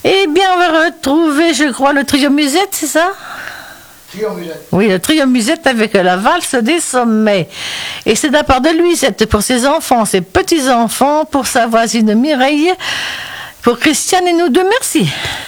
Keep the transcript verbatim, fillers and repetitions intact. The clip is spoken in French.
Eh bien, on va retrouver, je crois, le trio musette, c'est ça? Trio musette. Oui, le trio musette avec la valse des sommets. Et c'est de la part de Louisette pour ses enfants, ses petits-enfants, pour sa voisine Mireille, pour Christiane et nous deux. Merci.